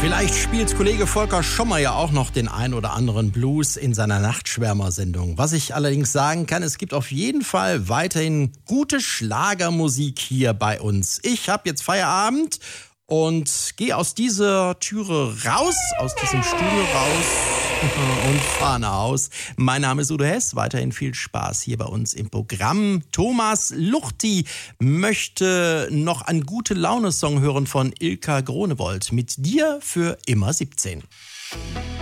Vielleicht spielt Kollege Volker Schommer ja auch noch den ein oder anderen Blues in seiner Nachtschwärmer-Sendung. Was ich allerdings sagen kann, es gibt auf jeden Fall weiterhin gute Schlagermusik hier bei uns. Ich habe jetzt Feierabend und gehe aus dieser Türe raus, aus diesem Studio raus und fahre nach Haus. Mein Name ist Udo Hess. Weiterhin viel Spaß hier bei uns im Programm. Thomas Luchti möchte noch einen Gute-Laune-Song hören von Ilka Gronewold. Mit dir für immer 17.